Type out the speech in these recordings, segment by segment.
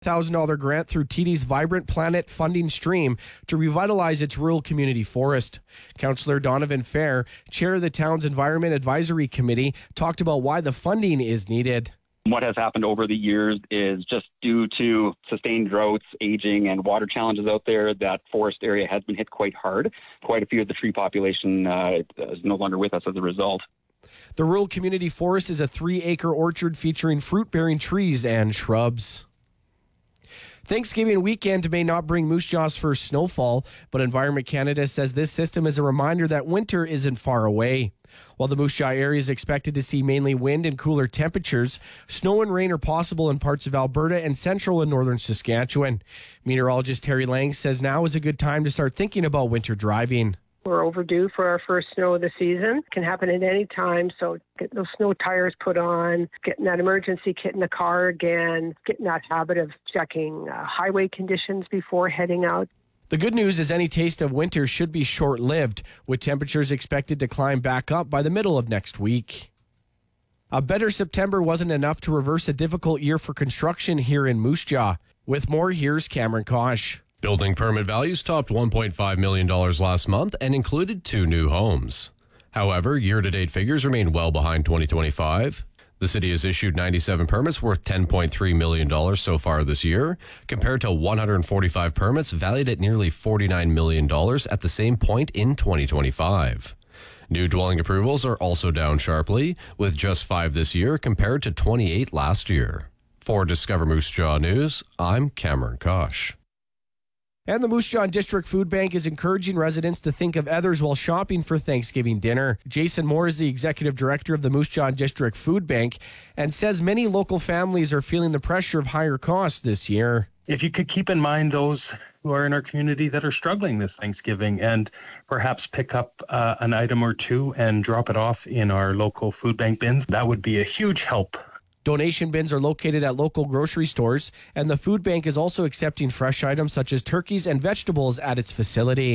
$1,000 grant through TD's Vibrant Planet funding stream to revitalize its rural community forest. Councillor Donovan Fair, chair of the town's Environment Advisory Committee, talked about why the funding is needed. What has happened over the years is just due to sustained droughts, aging, and water challenges out there, that forest area has been hit quite hard. Quite a few of the tree population is no longer with us as a result. The rural community forest is a 3-acre orchard featuring fruit-bearing trees and shrubs. Thanksgiving weekend may not bring Moose Jaw's first snowfall, but Environment Canada says this system is a reminder that winter isn't far away. While the Moose Jaw area is expected to see mainly wind and cooler temperatures, snow and rain are possible in parts of Alberta and central and northern Saskatchewan. Meteorologist Terry Lang says now is a good time to start thinking about winter driving. We're overdue for our first snow of the season. It can happen at any time, so get those snow tires put on, getting that emergency kit in the car again, getting that habit of checking highway conditions before heading out. The good news is any taste of winter should be short-lived, with temperatures expected to climb back up by the middle of next week. A better September wasn't enough to reverse a difficult year for construction here in Moose Jaw. With more, here's Cameron Kosh. Building permit values topped $1.5 million last month and included 2 new homes. However, year-to-date figures remain well behind 2025. The city has issued 97 permits worth $10.3 million so far this year, compared to 145 permits valued at nearly $49 million at the same point in 2025. New dwelling approvals are also down sharply, with just 5 this year compared to 28 last year. For Discover Moose Jaw News, I'm Cameron Kosh. And the Moose Jaw District Food Bank is encouraging residents to think of others while shopping for Thanksgiving dinner. Jason Moore is the executive director of the Moose Jaw District Food Bank and says many local families are feeling the pressure of higher costs this year. If you could keep in mind those who are in our community that are struggling this Thanksgiving and perhaps pick up an item or two and drop it off in our local food bank bins, that would be a huge help. Donation bins are located at local grocery stores, and the food bank is also accepting fresh items such as turkeys and vegetables at its facility.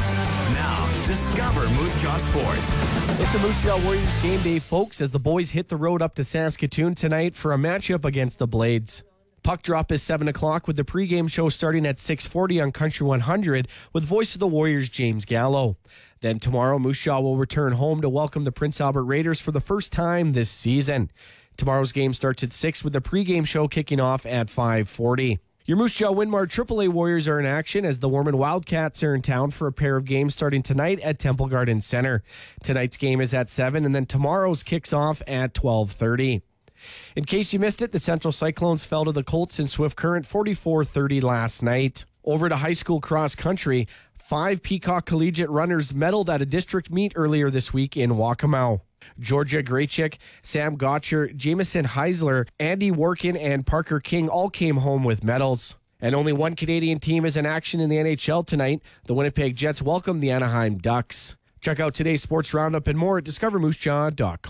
Now, discover Moose Jaw Sports. It's a Moose Jaw Warriors game day, folks, as the boys hit the road up to Saskatoon tonight for a matchup against the Blades. Puck drop is 7 o'clock with the pregame show starting at 6:40 on Country 100 with voice of the Warriors James Gallo. Then tomorrow, Moose Jaw will return home to welcome the Prince Albert Raiders for the first time this season. Tomorrow's game starts at 6 with the pregame show kicking off at 5:40. Your Moose Jaw Winmar AAA Warriors are in action as the Warman Wildcats are in town for a pair of games starting tonight at Temple Garden Center. Tonight's game is at 7, and then tomorrow's kicks off at 12:30. In case you missed it, the Central Cyclones fell to the Colts in Swift Current 44-30 last night. Over to high school cross country, 5 Peacock Collegiate runners medaled at a district meet earlier this week in Waccamaw. Georgia Graychick, Sam Gotcher, Jameson Heisler, Andy Workin, and Parker King all came home with medals. And only one Canadian team is in action in the NHL tonight. The Winnipeg Jets welcome the Anaheim Ducks. Check out today's sports roundup and more at discovermoosejaw.com.